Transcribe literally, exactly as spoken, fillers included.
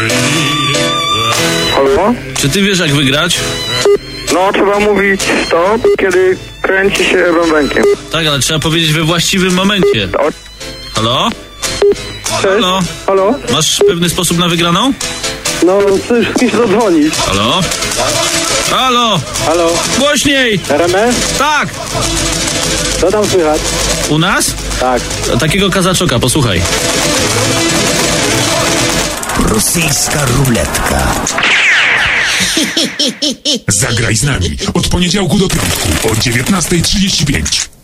Halo? Czy ty wiesz, jak wygrać? No, trzeba mówić stop, kiedy kręci się bębenkiem. Tak, ale trzeba powiedzieć we właściwym momencie. O... Halo? Cześć. Halo? Halo? Masz pewny sposób na wygraną? No, chcesz z kimś zadzwonić. Halo? Halo? Halo? Głośniej! R M S? Tak! Co tam słychać? U nas? Tak. Takiego kazaczoka, posłuchaj. Rosyjska ruletka. Zagraj z nami od poniedziałku do piątku o dziewiętnasta trzydzieści pięć.